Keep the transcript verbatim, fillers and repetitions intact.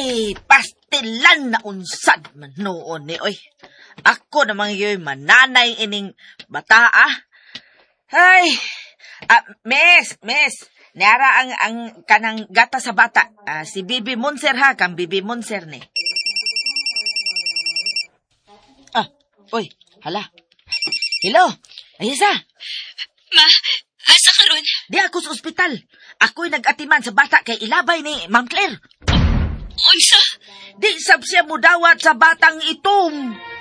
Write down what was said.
Ay, pastilan na unsad man noon ni, oy. Ako namang yoy mananay ining bata, ah. Ay, ah, miss, miss, niara ang, ang kanang gata sa bata. Ah, si Bibi Monser ha, kang Bibi Monser ni. Ah, oy, hala. Hello, Ayesa. Ma, asa ka ron? Di ako sa ospital. Ako'y nag-atiman sa bata kay ilabay ni Ma'am Claire. Unsa? Di sab siya mudawat sa batang itom.